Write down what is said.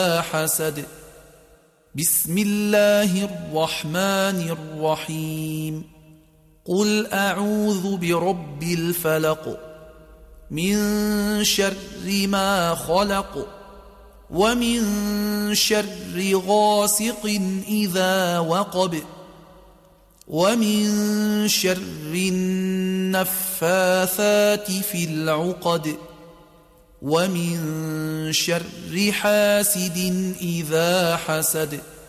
حسد. بسم الله الرحمن الرحيم. قل أعوذ برب الفلق من شر ما خلق ومن شر غاسق إذا وقب ومن شر النفاثات في العقد ومن شر حاسد إذا حسد.